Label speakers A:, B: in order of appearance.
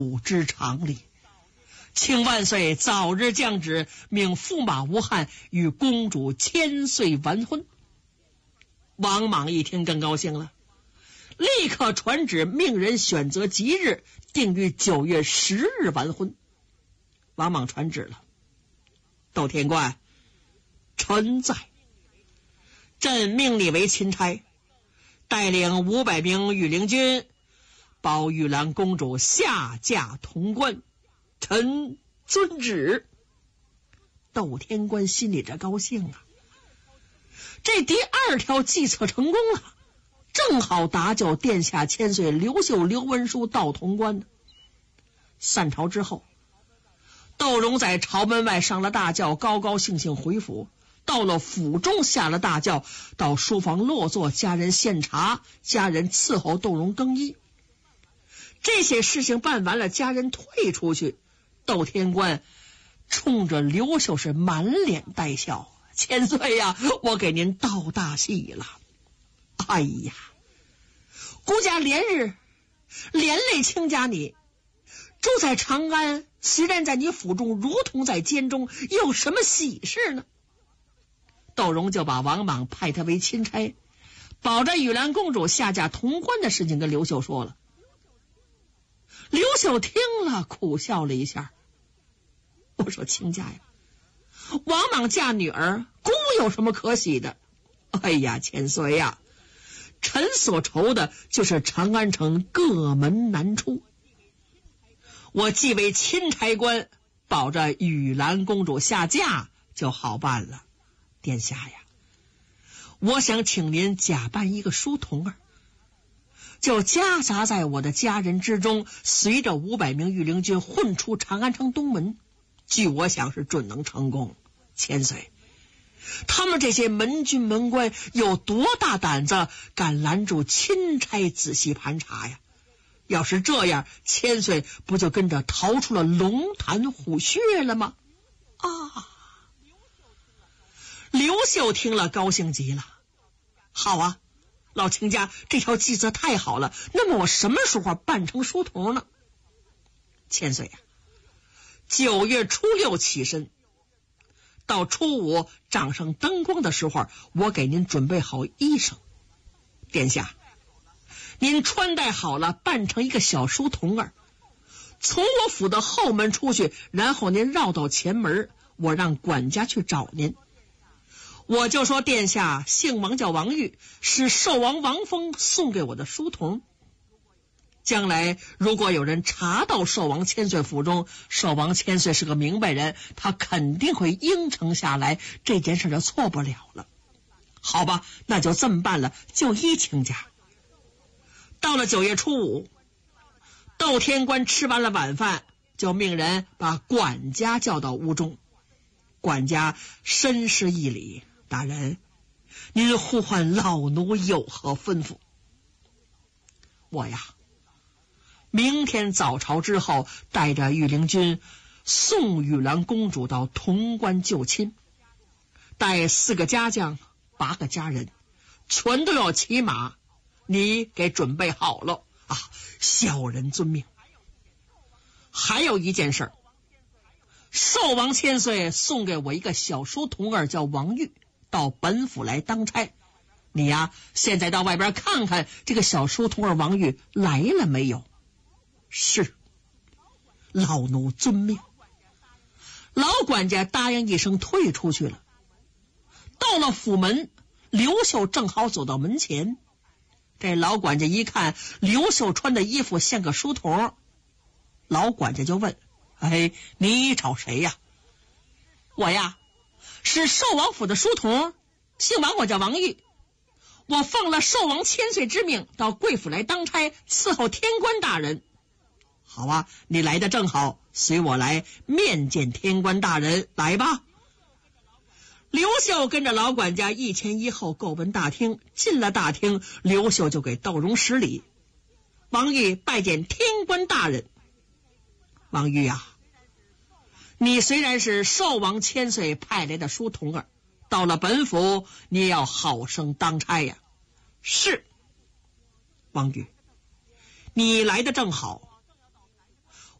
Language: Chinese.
A: 之常理，请万岁早日降旨，命驸马吴汉与公主千岁完婚。王莽一听更高兴了，立刻传旨命人选择吉日，定于9月10日完婚。王莽传旨了，窦天官，臣在。朕命你为钦差，带领500名御林军，保玉兰公主下嫁潼关。臣遵旨。窦天官心里这高兴啊，这第2条计策成功了，正好搭救殿下千岁刘秀、刘文书到潼关的。散朝之后，窦融在朝门外上了大轿，高高兴兴回府。到了府中下了大轿，到书房落座，家人献茶，家人伺候窦融更衣。这些事情办完了，家人退出去，窦天官冲着刘秀是满脸带笑，千岁呀，我给您道大喜了。哎呀，孤家连日连累亲家你，住在长安，虽然在你府中如同在监中，有什么喜事呢？窦融就把王莽派他为钦差，保着玉兰公主下嫁潼关的事情跟刘秀说了。刘秀听了苦笑了一下，我说亲家呀，王莽嫁女儿，公有什么可喜的？哎呀，千岁呀，臣所愁的就是长安城各门难出。我既为钦差官，保着玉兰公主下嫁就好办了。殿下呀，我想请您假扮一个书童儿，就夹杂在我的家人之中，随着500名御林军混出长安城东门。据我想是准能成功。千岁，他们这些门军门官有多大胆子，敢拦住钦差仔细盘查呀？要是这样，千岁不就跟着逃出了龙潭虎穴了吗？啊！刘秀听了高兴极了，好啊，老亲家，这条计策太好了，那么我什么时候扮成书童呢？千岁呀，9月初6起身，到初5掌上灯光的时候，我给您准备好衣裳。殿下，您穿戴好了，扮成一个小书童儿，从我府的后门出去，然后您绕到前门，我让管家去找您。我就说殿下姓王，叫王玉，是寿王王峰送给我的书童。将来如果有人查到寿王千岁府中，寿王千岁是个明白人，他肯定会应承下来，这件事就错不了了。好吧，那就这么办了，就依亲家。到了9月初5，窦天官吃完了晚饭，就命人把管家叫到屋中。管家深施一礼，大人，您呼唤老奴有何吩咐？我呀，明天早朝之后，带着御林军送玉兰公主到潼关就亲，带4个家将8个家人，全都要骑马，你给准备好了啊！小人遵命。还有一件事，寿王千岁送给我一个小书童儿，叫王玉，到本府来当差。你呀，现在到外边看看这个小书童儿王玉来了没有？是，老奴遵命。老管家答应一声，退出去了。到了府门，刘秀正好走到门前。这老管家一看刘秀穿的衣服像个书童，老管家就问：哎，你找谁呀？我呀，是寿王府的书童，姓王，我叫王玉。我奉了寿王千岁之命，到贵府来当差，伺候天官大人。好啊，你来的正好，随我来面见天官大人，来吧。刘秀跟着老管家一前一后够奔大厅，进了大厅，刘秀就给窦融施礼。王玉拜见天官大人。王玉啊，你虽然是寿王千岁派来的书童儿，到了本府你也要好生当差呀。是。王玉，你来的正好，